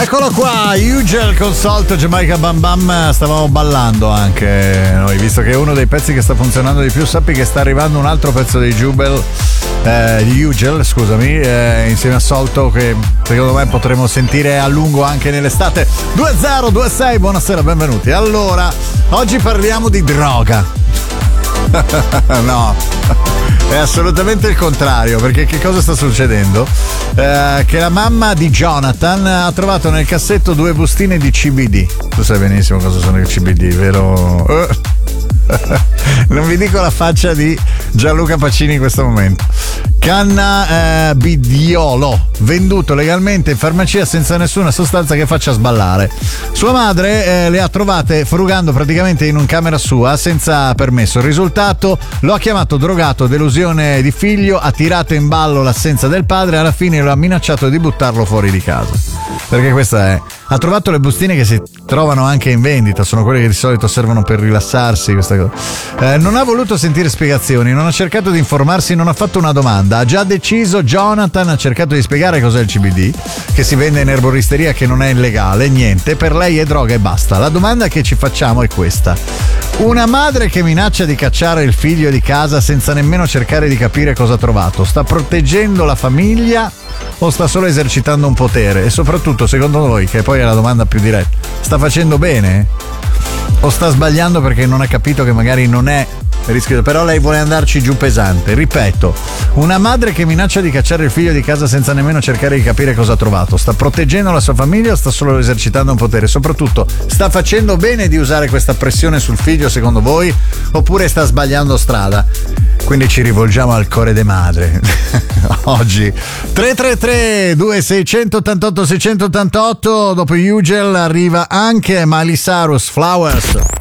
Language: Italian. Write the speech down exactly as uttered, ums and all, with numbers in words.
Eccolo qua, Ugel con Salt, Jamaica Bam Bam. Stavamo ballando anche noi, visto che è uno dei pezzi che sta funzionando di più. Sappi che sta arrivando un altro pezzo di Jubel, eh, di Ugel, scusami, eh, insieme a Solto, che secondo me potremo sentire a lungo anche nell'estate. Due zero due sei, buonasera, benvenuti. Allora, oggi parliamo di droga. No, è assolutamente il contrario, perché che cosa sta succedendo? Eh, che la mamma di Jonathan ha trovato nel cassetto due bustine di C B D. Tu sai benissimo cosa sono i C B D, vero? Eh. Non vi dico la faccia di Gianluca Pacini in questo momento. Cannabidiolo, venduto legalmente in farmacia senza nessuna sostanza che faccia sballare. Sua madre eh, le ha trovate frugando praticamente in un camera sua senza permesso. Il risultato: lo ha chiamato drogato, delusione di figlio, ha tirato in ballo l'assenza del padre e alla fine lo ha minacciato di buttarlo fuori di casa. Perché questa è... Ha trovato le bustine che si trovano anche in vendita, sono quelle che di solito servono per rilassarsi, questa cosa. Eh, non ha voluto sentire spiegazioni, non ha cercato di informarsi, non ha fatto una domanda. Ha già deciso. Jonathan ha cercato di spiegare cos'è il C B D, che si vende in erboristeria, che non è illegale, niente, per lei è droga e basta. La domanda che ci facciamo è questa: una madre che minaccia di cacciare il figlio di casa senza nemmeno cercare di capire cosa ha trovato, sta proteggendo la famiglia o sta solo esercitando un potere? E soprattutto, secondo voi, che poi è la domanda più diretta, sta facendo bene o sta sbagliando perché non ha capito che magari non è rischio? Però lei vuole andarci giù pesante. Ripeto, una madre che minaccia di cacciare il figlio di casa senza nemmeno cercare di capire cosa ha trovato, sta proteggendo la sua famiglia o sta solo esercitando un potere? Soprattutto, sta facendo bene di usare questa pressione sul figlio, secondo voi, oppure sta sbagliando strada? Quindi ci rivolgiamo al cuore de madre oggi. Tre tre tre due sei otto otto sei otto otto. Dopo Ugel arriva anche Miley Cyrus, Flowers.